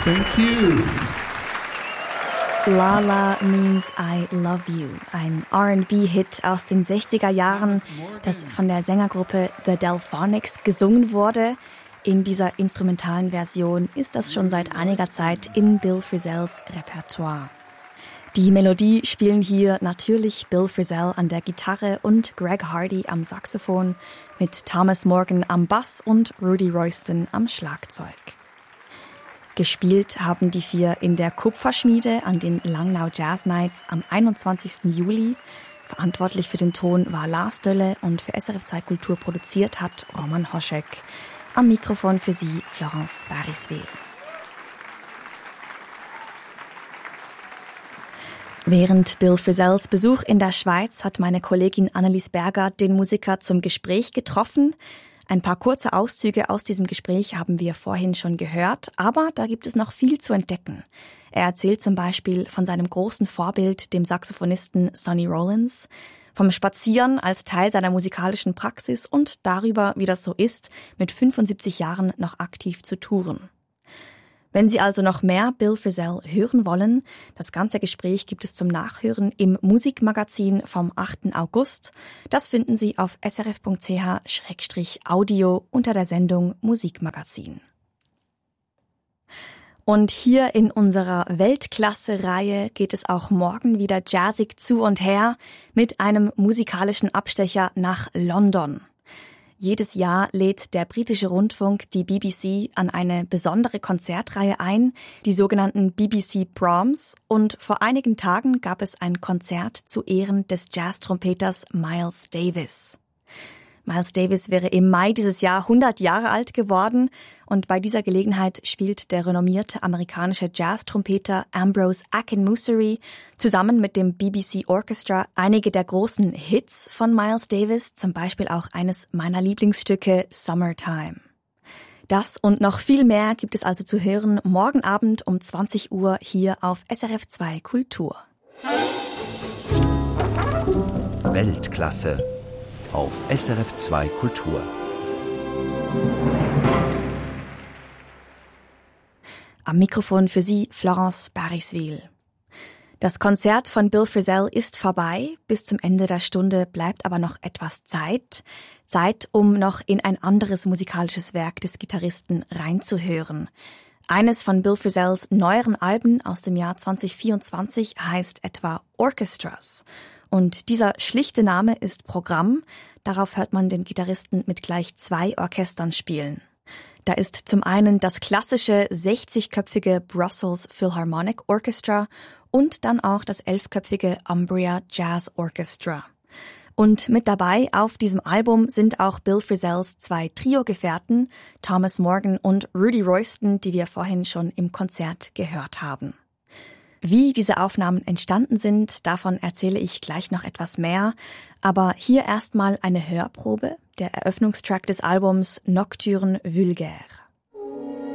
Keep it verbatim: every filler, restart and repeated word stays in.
Thank you. Lala Means I Love You, ein R and B-Hit aus den sechziger Jahren, das von der Sängergruppe The Delphonics gesungen wurde. In dieser instrumentalen Version ist das schon seit einiger Zeit in Bill Frisell's Repertoire. Die Melodie spielen hier natürlich Bill Frisell an der Gitarre und Greg Hardy am Saxophon, mit Thomas Morgan am Bass und Rudy Royston am Schlagzeug. Gespielt haben die vier in der Kupferschmiede an den Langnau Jazz Nights am einundzwanzigsten Juli. Verantwortlich für den Ton war Lars Dölle und für S R F zwei Kultur produziert hat Roman Hoschek. Am Mikrofon für Sie Florence Bariswil. Während Bill Frisells Besuch in der Schweiz hat meine Kollegin Annelies Berger den Musiker zum Gespräch getroffen. Ein paar kurze Auszüge aus diesem Gespräch haben wir vorhin schon gehört, aber da gibt es noch viel zu entdecken. Er erzählt zum Beispiel von seinem großen Vorbild, dem Saxophonisten Sonny Rollins, vom Spazieren als Teil seiner musikalischen Praxis und darüber, wie das so ist, mit fünfundsiebzig Jahren noch aktiv zu touren. Wenn Sie also noch mehr Bill Frisell hören wollen, das ganze Gespräch gibt es zum Nachhören im Musikmagazin vom achten August. Das finden Sie auf s r f punkt c h slash audio unter der Sendung Musikmagazin. Und hier in unserer Weltklasse-Reihe geht es auch morgen wieder jazzig zu und her mit einem musikalischen Abstecher nach London. Jedes Jahr lädt der britische Rundfunk die B B C an eine besondere Konzertreihe ein, die sogenannten B B C Proms, und vor einigen Tagen gab es ein Konzert zu Ehren des Jazz-Trompeters Miles Davis. Miles Davis wäre im Mai dieses Jahr hundert Jahre alt geworden und bei dieser Gelegenheit spielt der renommierte amerikanische Jazz-Trompeter Ambrose Akinmussery zusammen mit dem B B C Orchestra einige der großen Hits von Miles Davis, zum Beispiel auch eines meiner Lieblingsstücke Summertime. Das und noch viel mehr gibt es also zu hören morgen Abend um zwanzig Uhr hier auf S R F zwei Kultur. Weltklasse auf S R F zwei Kultur. Am Mikrofon für Sie Florence Bariswil. Das Konzert von Bill Frisell ist vorbei. Bis zum Ende der Stunde bleibt aber noch etwas Zeit. Zeit, um noch in ein anderes musikalisches Werk des Gitarristen reinzuhören. Eines von Bill Frisells neueren Alben aus dem Jahr zwanzig vierundzwanzig heißt etwa Orchestras. Und dieser schlichte Name ist Programm. Darauf hört man den Gitarristen mit gleich zwei Orchestern spielen. Da ist zum einen das klassische sechzigköpfige Brussels Philharmonic Orchestra und dann auch das elfköpfige Umbria Jazz Orchestra. Und mit dabei auf diesem Album sind auch Bill Frisells zwei Trio-Gefährten, Thomas Morgan und Rudy Royston, die wir vorhin schon im Konzert gehört haben. Wie diese Aufnahmen entstanden sind, davon erzähle ich gleich noch etwas mehr. Aber hier erstmal eine Hörprobe, der Eröffnungstrack des Albums Nocturne Vulgaire.